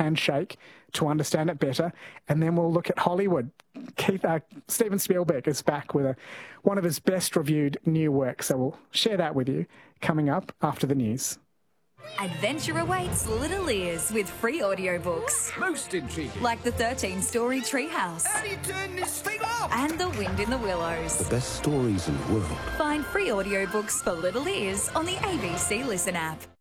and shake to understand it better. And then we'll look at Hollywood. Steven Spielberg is back with one of his best reviewed new works. So we'll share that with you coming up after the news. Adventure awaits little ears with free audiobooks. Most intriguing. Like the 13-story Treehouse. How do you turn this thing off? And The Wind in the Willows. The best stories in the world. Find free audiobooks for little ears on the ABC Listen app.